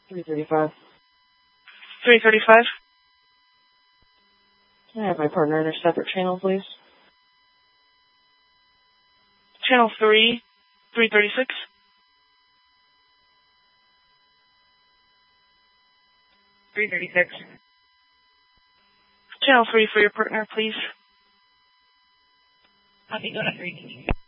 335. 335. Can I have my partner in a separate channel, please? Channel 3, 336. 336. Channel 3 for your partner, please. Copy, go to 336.